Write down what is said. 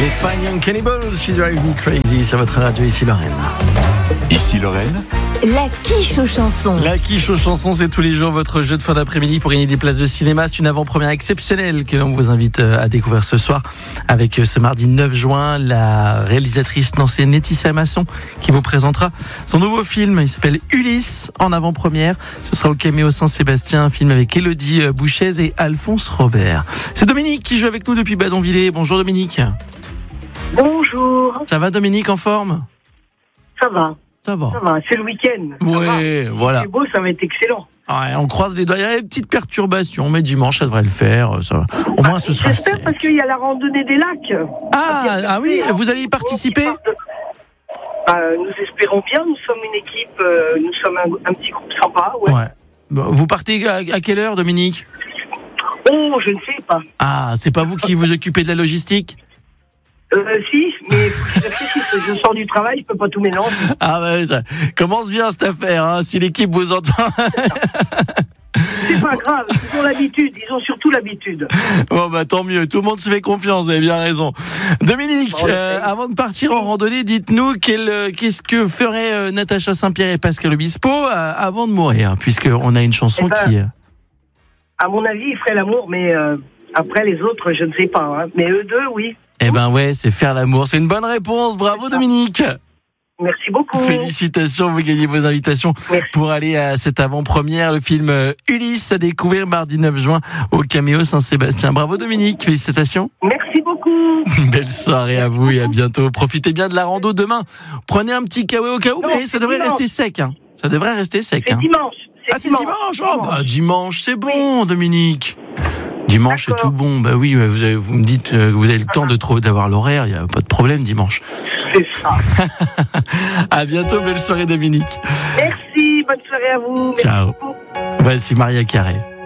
Fine Young Cannibals, She Drive Me Crazy sur votre radio, ici Lorraine. Ici Lorraine. La quiche aux chansons. La quiche aux chansons, c'est tous les jours votre jeu de fin d'après-midi pour gagner des places de cinéma. C'est une avant-première exceptionnelle que l'on vous invite à découvrir ce soir avec ce mardi 9 juin, la réalisatrice Nancy Laetitia Masson qui vous présentera son nouveau film. Il s'appelle Ulysse en avant-première. Ce sera au Caméo Saint-Sébastien, un film avec Élodie Bouchez et Alphonse Robert. C'est Dominique qui joue avec nous depuis Badonvillers. Bonjour Dominique. Bonjour. Ça va Dominique, en forme? Ça va. Ça va. Ça va, c'est le week-end. Ouais, voilà. C'est beau, ça va être excellent. Ouais, on croise les doigts. Il y a des petites perturbations, mais dimanche, ça devrait le faire. Ça va. Au moins, ce sera J'espère sec. parce qu'il y a la randonnée des lacs. Ah oui, vous allez y participer? Nous espérons bien. Nous sommes une équipe, nous sommes un petit groupe sympa. Ouais. Ouais. Bon, vous partez à quelle heure, Dominique? Oh, je ne sais pas. Ah, c'est pas vous qui vous occupez de la logistique? Si, mais faut que je réfléchisse. Je sors du travail, je peux pas tout mélanger. Ah ouais, ça commence bien cette affaire, hein, si l'équipe vous entend. C'est pas grave, ils ont l'habitude. Ils ont surtout l'habitude. Bon, bah tant mieux, tout le monde se fait confiance, vous avez bien raison. Dominique, Bon, avant de partir en randonnée, dites-nous qu'est-ce que ferait Natacha Saint-Pierre et Pascal Obispo avant de mourir, puisqu'on a une chanson qui... À mon avis, ils feraient l'amour, mais après les autres, je ne sais pas. Hein. Mais eux deux, oui. Eh ben ouais, c'est faire l'amour. C'est une bonne réponse. Bravo Dominique. Merci beaucoup. Félicitations, vous gagnez vos invitations pour aller à cette avant-première, le film Ulysse, à découvrir mardi 9 juin au Caméo Saint-Sébastien. Bravo Dominique, félicitations. Merci beaucoup. Belle soirée à vous et à bientôt. Profitez bien de la rando demain. Prenez un petit kawaii au cas où, mais ça devrait rester sec. Hein. Ça devrait rester sec. C'est dimanche. C'est dimanche. Oh bah dimanche, c'est bon Dominique. Dimanche, c'est tout bon. Bah oui, vous me dites que vous avez le temps d'avoir l'horaire. Il n'y a pas de problème dimanche. C'est ça. À bientôt, belle soirée Dominique. Merci, bonne soirée à vous. Ciao. Voici Maria Carré.